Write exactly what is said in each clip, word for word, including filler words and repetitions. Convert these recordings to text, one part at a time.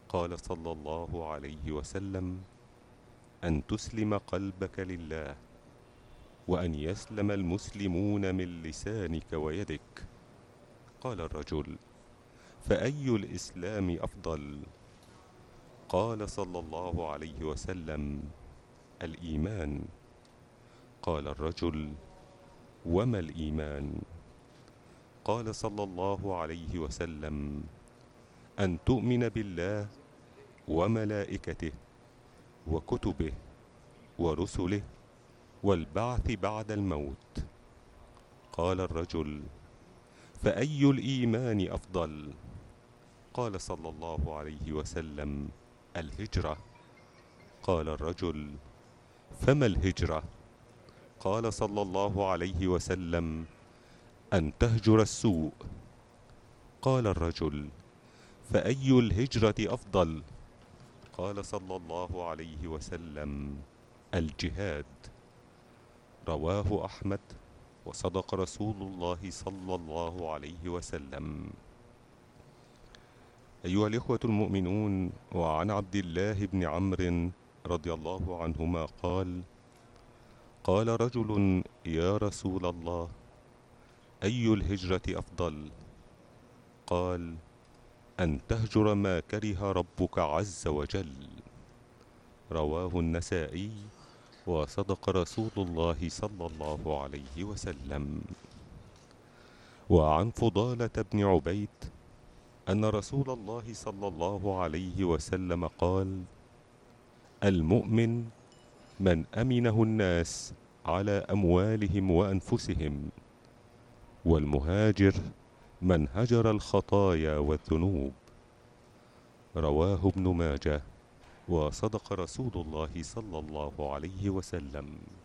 قال صلى الله عليه وسلم: أن تسلم قلبك لله، وأن يسلم المسلمون من لسانك ويدك. قال الرجل: فأي الإسلام أفضل؟ قال صلى الله عليه وسلم: الإيمان. قال الرجل: وما الإيمان؟ قال صلى الله عليه وسلم: أن تؤمن بالله وملائكته وكتبه ورسله والبعث بعد الموت. قال الرجل: فأي الإيمان أفضل؟ قال صلى الله عليه وسلم: الهجرة. قال الرجل: فما الهجرة؟ قال صلى الله عليه وسلم: أن تهجر السوء. قال الرجل: فأي الهجرة أفضل؟ قال صلى الله عليه وسلم: الجهاد. رواه أحمد، وصدق رسول الله صلى الله عليه وسلم. أيها الإخوة المؤمنون، وعن عبد الله بن عمرو رضي الله عنهما قال: قال رجل: يا رسول الله، أي الهجرة أفضل؟ قال: أن تهجر ما كره ربك عز وجل. رواه النسائي، وصدق رسول الله صلى الله عليه وسلم. وعن فضالة بن عبيد أن رسول الله صلى الله عليه وسلم قال: المؤمن من أمنه الناس على أموالهم وأنفسهم، والمهاجر من هجر الخطايا والذنوب. رواه ابن ماجه، وصدق رسول الله صلى الله عليه وسلم.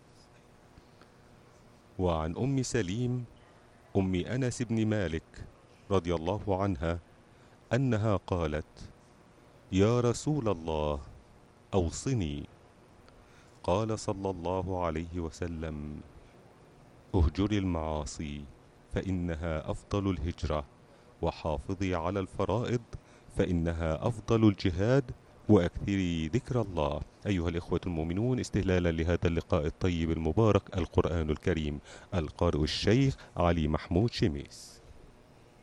وعن أم سليم أم أنس بن مالك رضي الله عنها أنها قالت: يا رسول الله، أوصني. قال صلى الله عليه وسلم: اهجري المعاصي فإنها أفضل الهجرة، وحافظي على الفرائض فإنها أفضل الجهاد، وأكثري ذكر الله. أيها الإخوة المؤمنون، استهلالا لهذا اللقاء الطيب المبارك، القرآن الكريم، القارئ الشيخ علي محمود شميس.